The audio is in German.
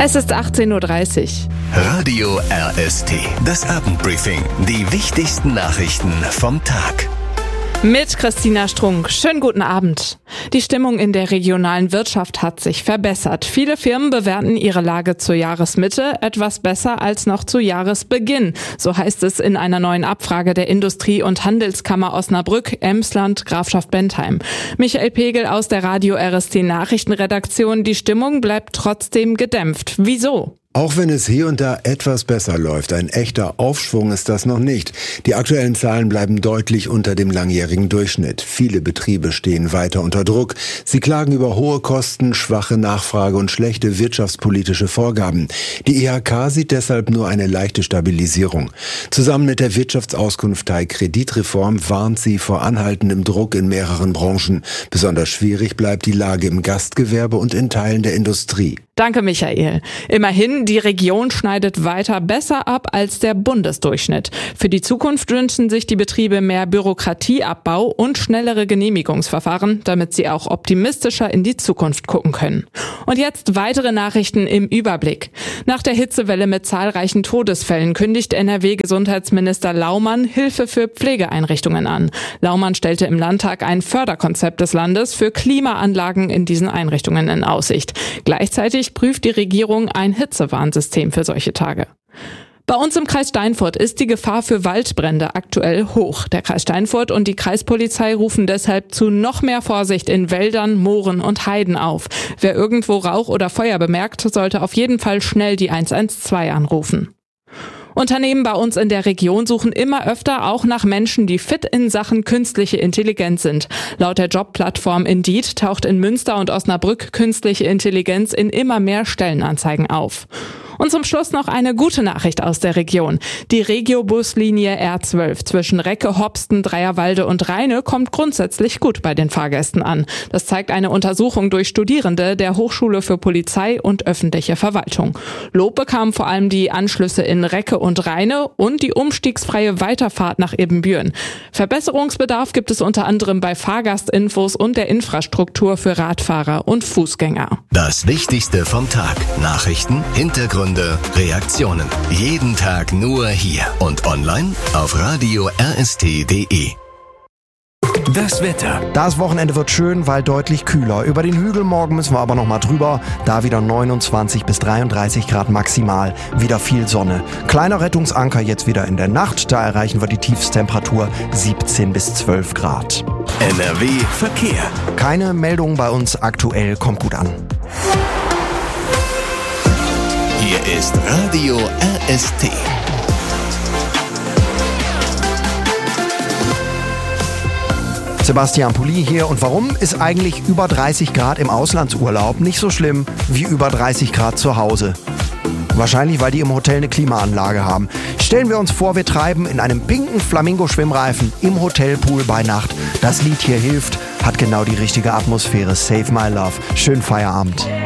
Es ist 18:30 Uhr. Radio RST, das Abendbriefing. Die wichtigsten Nachrichten vom Tag. Mit Christina Strunk. Schönen guten Abend. Die Stimmung in der regionalen Wirtschaft hat sich verbessert. Viele Firmen bewerten ihre Lage zur Jahresmitte etwas besser als noch zu Jahresbeginn. So heißt es in einer neuen Abfrage der Industrie- und Handelskammer Osnabrück, Emsland, Grafschaft Bentheim. Michael Pegel aus der Radio RST Nachrichtenredaktion. Die Stimmung bleibt trotzdem gedämpft. Wieso? Auch wenn es hier und da etwas besser läuft, ein echter Aufschwung ist das noch nicht. Die aktuellen Zahlen bleiben deutlich unter dem langjährigen Durchschnitt. Viele Betriebe stehen weiter unter Druck. Sie klagen über hohe Kosten, schwache Nachfrage und schlechte wirtschaftspolitische Vorgaben. Die IHK sieht deshalb nur eine leichte Stabilisierung. Zusammen mit der Wirtschaftsauskunftei Kreditreform warnt sie vor anhaltendem Druck in mehreren Branchen. Besonders schwierig bleibt die Lage im Gastgewerbe und in Teilen der Industrie. Danke, Michael. Immerhin, die Region schneidet weiter besser ab als der Bundesdurchschnitt. Für die Zukunft wünschen sich die Betriebe mehr Bürokratieabbau und schnellere Genehmigungsverfahren, damit sie auch optimistischer in die Zukunft gucken können. Und jetzt weitere Nachrichten im Überblick. Nach der Hitzewelle mit zahlreichen Todesfällen kündigt NRW-Gesundheitsminister Laumann Hilfe für Pflegeeinrichtungen an. Laumann stellte im Landtag ein Förderkonzept des Landes für Klimaanlagen in diesen Einrichtungen in Aussicht. Gleichzeitig prüft die Regierung ein Hitzewarnsystem für solche Tage. Bei uns im Kreis Steinfurt ist die Gefahr für Waldbrände aktuell hoch. Der Kreis Steinfurt und die Kreispolizei rufen deshalb zu noch mehr Vorsicht in Wäldern, Mooren und Heiden auf. Wer irgendwo Rauch oder Feuer bemerkt, sollte auf jeden Fall schnell die 112 anrufen. Unternehmen bei uns in der Region suchen immer öfter auch nach Menschen, die fit in Sachen künstliche Intelligenz sind. Laut der Jobplattform Indeed taucht in Münster und Osnabrück künstliche Intelligenz in immer mehr Stellenanzeigen auf. Und zum Schluss noch eine gute Nachricht aus der Region. Die Regio-Buslinie R12 zwischen Recke, Hopsten, Dreierwalde und Rheine kommt grundsätzlich gut bei den Fahrgästen an. Das zeigt eine Untersuchung durch Studierende der Hochschule für Polizei und öffentliche Verwaltung. Lob bekamen vor allem die Anschlüsse in Recke und Rheine und die umstiegsfreie Weiterfahrt nach Ibbenbüren. Verbesserungsbedarf gibt es unter anderem bei Fahrgastinfos und der Infrastruktur für Radfahrer und Fußgänger. Das Wichtigste vom Tag. Nachrichten, Hintergründe, Reaktionen. Jeden Tag nur hier und online auf radio rst.de. Das Wetter. Das Wochenende wird schön, weil deutlich kühler. Über den Hügel morgen müssen wir aber noch mal drüber. Da wieder 29 bis 33 Grad maximal. Wieder viel Sonne. Kleiner Rettungsanker jetzt wieder in der Nacht. Da erreichen wir die Tiefstemperatur 17 bis 12 Grad. NRW Verkehr. Keine Meldung bei uns aktuell. Kommt gut an. Hier ist Radio RST. Sebastian Pulli hier. Und warum ist eigentlich über 30 Grad im Auslandsurlaub nicht so schlimm wie über 30 Grad zu Hause? Wahrscheinlich, weil die im Hotel eine Klimaanlage haben. Stellen wir uns vor, wir treiben in einem pinken Flamingo-Schwimmreifen im Hotelpool bei Nacht. Das Lied hier hilft, hat genau die richtige Atmosphäre. Save My Love. Schönen Feierabend.